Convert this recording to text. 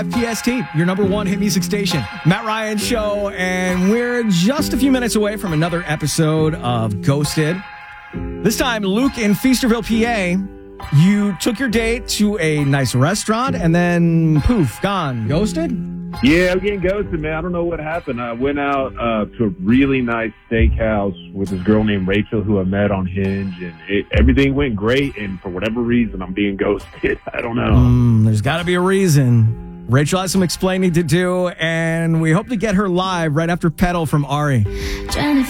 PST, your number one hit music station. Matt Ryan Show, and we're just a few minutes away from another episode of Ghosted. This time, Luke in Feasterville, PA. You took your date to a nice restaurant and then poof, gone. Ghosted? Yeah, I'm getting ghosted, man. I don't know what happened. I went out to a really nice steakhouse with this girl named Rachel who I met on Hinge, and everything went great, and for whatever reason, I'm being ghosted. I don't know. There's got to be a reason. Rachel has some explaining to do, and we hope to get her live right after Pedal from Ari.